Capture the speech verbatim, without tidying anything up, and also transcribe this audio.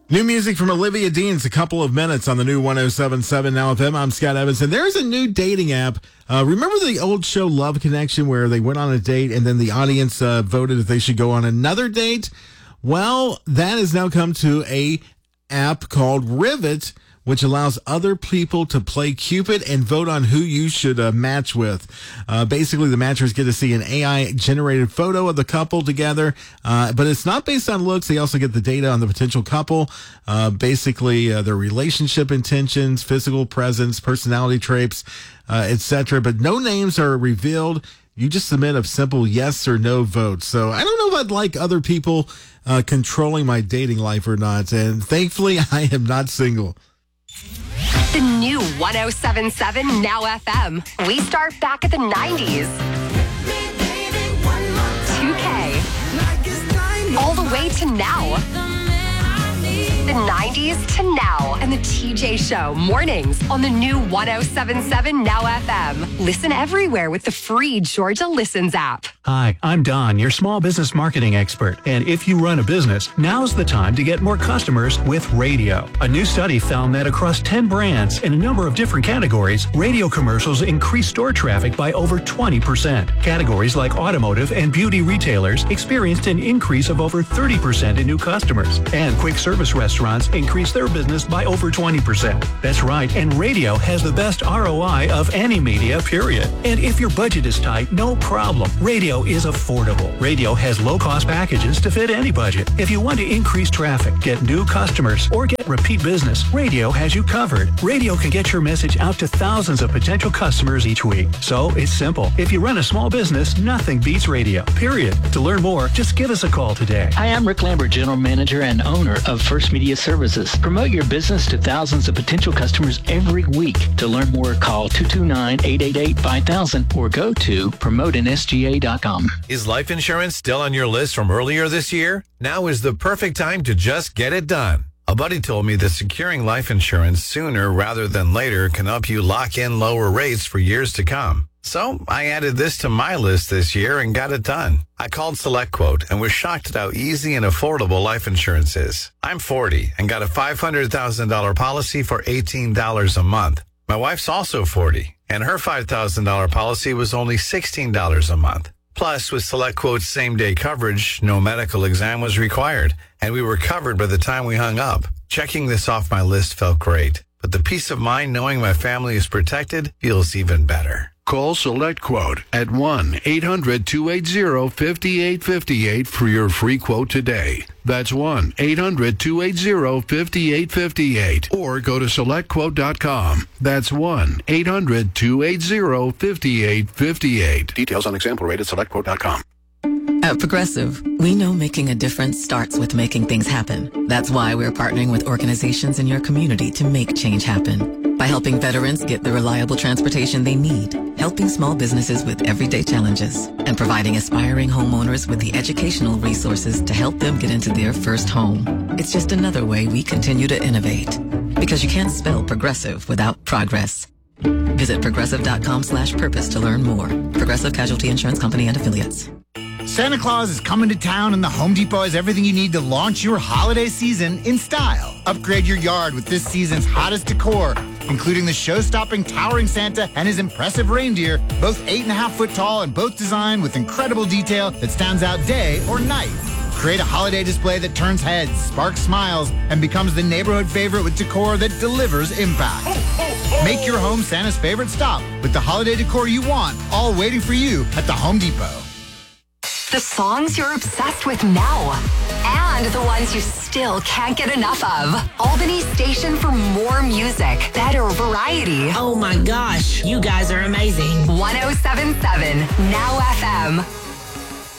New music from Olivia Dean's A Couple of Minutes on the new one oh seven point seven Now F M. I'm Scott Evans, and there's a new dating app. Uh, remember the old show Love Connection where they went on a date and then the audience uh, voted if they should go on another date? Well, that has now come to a app called Rivet, which allows other people to play Cupid and vote on who you should uh, match with. Uh, basically, the matchers get to see an A I-generated photo of the couple together, uh, but it's not based on looks. They also get the data on the potential couple, uh, basically uh, their relationship intentions, physical presence, personality traits, uh, et cetera. But no names are revealed. You just submit a simple yes or no vote. So I don't know if I'd like other people uh, controlling my dating life or not. And thankfully, I am not single. The new one oh seven point seven Now F M. We start back at the nineties. two K. All the way to now. The nineties to now. And the T J Show mornings on the new one oh seven point seven Now F M. Listen everywhere with the free Georgia Listens app. Hi, I'm Don, your small business marketing expert. And if you run a business, now's the time to get more customers with radio. A new study found that across ten brands in a number of different categories, radio commercials increase store traffic by over twenty percent. Categories like automotive and beauty retailers experienced an increase of over thirty percent in new customers. And quick service restaurants increased their business by over twenty percent. That's right, and radio has the best R O I of any media, period. And if your budget is tight, no problem. Radio is affordable. Radio has low-cost packages to fit any budget. If you want to increase traffic, get new customers, or get repeat business, Radio has you covered. Radio can get your message out to thousands of potential customers each week. So it's simple. If you run a small business, nothing beats radio, period. To learn more, just give us a call today. Hi, I'm Rick Lambert, General Manager and owner of First Media Services. Promote your business to thousands of potential customers every week. To learn more, call two two nine, eight eight eight, five thousand or go to promote in S G A dot com. Is life insurance still on your list from earlier this year? Now is the perfect time to just get it done. A buddy told me that securing life insurance sooner rather than later can help you lock in lower rates for years to come. So I added this to my list this year and got it done. I called SelectQuote and was shocked at how easy and affordable life insurance is. I'm forty and got a five hundred thousand dollars policy for eighteen dollars a month. My wife's also forty, and her five thousand dollars policy was only sixteen dollars a month. Plus, with SelectQuote's same-day coverage, no medical exam was required, and we were covered by the time we hung up. Checking this off my list felt great, but the peace of mind knowing my family is protected feels even better. Call SelectQuote at one eight hundred, two eight zero, five eight five eight for your free quote today. That's one eight hundred, two eight zero, five eight five eight. Or go to select quote dot com. That's one eight hundred, two eight zero, five eight five eight. Details on example rate at select quote dot com. At Progressive, we know making a difference starts with making things happen. That's why we're partnering with organizations in your community to make change happen. By helping veterans get the reliable transportation they need, helping small businesses with everyday challenges, and providing aspiring homeowners with the educational resources to help them get into their first home. It's just another way we continue to innovate. Because you can't spell progressive without progress. Visit progressive.com slash purpose to learn more. Progressive Casualty Insurance Company and Affiliates. Santa Claus is coming to town, and the Home Depot has everything you need to launch your holiday season in style. Upgrade your yard with this season's hottest decor, including the show-stopping towering Santa and his impressive reindeer, both eight and a half foot tall and both designed with incredible detail that stands out day or night. Create a holiday display that turns heads, sparks smiles, and becomes the neighborhood favorite with decor that delivers impact. Make your home Santa's favorite stop with the holiday decor you want, all waiting for you at the Home Depot. The songs you're obsessed with now. And the ones you still can't get enough of. Albany's station for more music, better variety. Oh my gosh, you guys are amazing. one oh seven point seven Now F M.